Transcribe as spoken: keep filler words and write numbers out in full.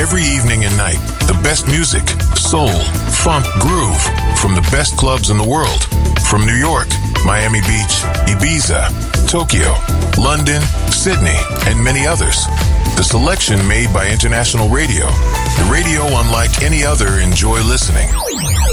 Every evening and night, the best music, soul, funk, groove from the best clubs in the world. From New York, Miami Beach, Ibiza, Tokyo, London, Sydney, and many others. The selection made by International Radio. The radio unlike any other. Enjoy listening.